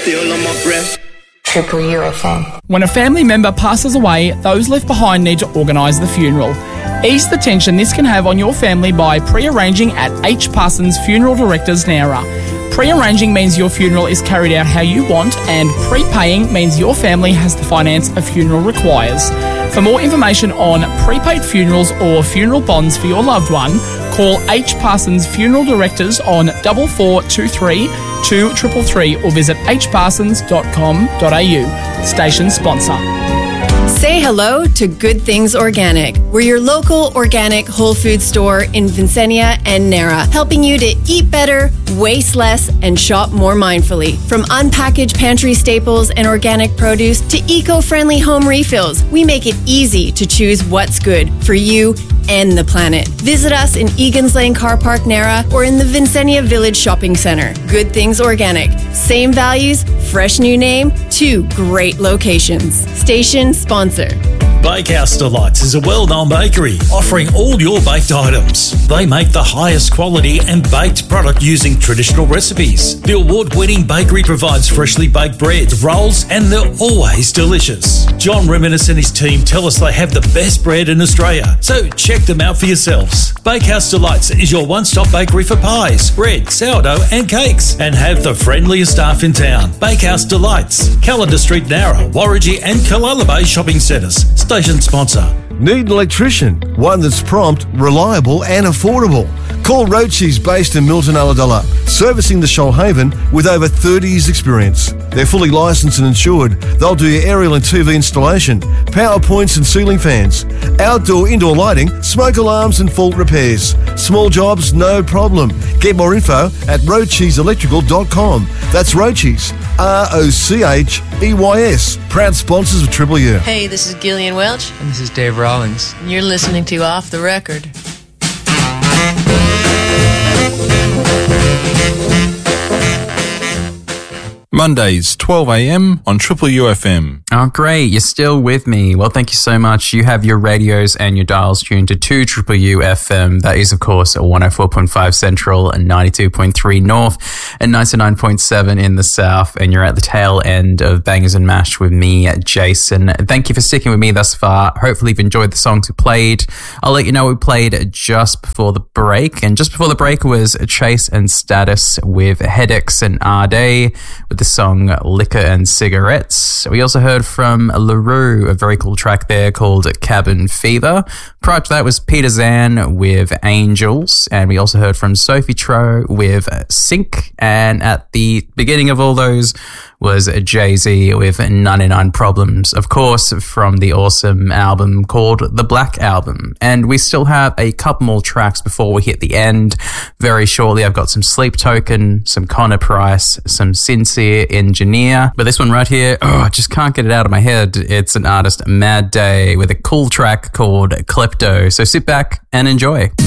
still on my breath. Triple UFM. When a family member passes away, those left behind need to organise the funeral. Ease the tension this can have on your family by pre-arranging at H. Parsons Funeral Directors, Nowra. Pre-arranging means your funeral is carried out how you want, and prepaying means your family has the finance a funeral requires. For more information on prepaid funerals or funeral bonds for your loved one, call H. Parsons Funeral Directors on 4423 2333 or visit hparsons.com.au. Station sponsor. Say hello to Good Things Organic. We're your local organic whole food store in Vincennia and Nowra, helping you to eat better, waste less, and shop more mindfully. From unpackaged pantry staples and organic produce to eco-friendly home refills, we make it easy to choose what's good for you and the planet. Visit us in Egan's Lane Car Park, Nowra, or in the Vincennia Village Shopping Centre. Good Things Organic. Same values, fresh new name, 2 great locations. Station sponsor. Bakehouse Delights is a well-known bakery offering all your baked items. They make the highest quality and baked product using traditional recipes. The award-winning bakery provides freshly baked breads, rolls, and they're always delicious. John Reminis and his team tell us they have the best bread in Australia, so check them out for yourselves. Bakehouse Delights is your one-stop bakery for pies, bread, sourdough, and cakes, and have the friendliest staff in town. Bakehouse Delights, Calendar Street, Nowra, Warragee, and Killala Bay shopping centres. Station sponsor. Need an electrician? One that's prompt, reliable and affordable. Call Roachies, based in Milton Ulladulla, servicing the Shoalhaven with over 30 years experience. They're fully licensed and insured. They'll do your aerial and TV installation, power points and ceiling fans, outdoor, indoor lighting, smoke alarms and fault repairs. Small jobs, no problem. Get more info at roachieselectrical.com. That's Roachies, ROCHEYS. Proud sponsors of Triple U. Hey, this is Gillian Welch. And this is Dave Rawlings. And you're listening to Off the Record. Mondays, 12 a.m. on Triple UFM. Oh, great. You're still with me. Well, thank you so much. You have your radios and your dials tuned to 2 Triple UFM. That is, of course, 104.5 Central and 92.3 North and 99.7 in the South. And you're at the tail end of Bangers and Mash with me, Jason. Thank you for sticking with me thus far. Hopefully you've enjoyed the songs we played. I'll let you know we played just before the break. And just before the break was Chase and Status with Headaches and R-Day with the song Liquor and Cigarettes. We also heard from LaRue, a very cool track there called Cabin Fever. Prior to that was Peter Zan with Angels, and we also heard from Sophie Tro with Sync, and at the beginning of all those was Jay-Z with 99 Problems, of course, from the awesome album called The Black Album. And we still have a couple more tracks before we hit the end. Very shortly, I've got some Sleep Token, some Connor Price, some Sincere Engineer. But this one right here, I just can't get it out of my head. It's an artist, Mad Day, with a cool track called Klepto. So sit back and enjoy.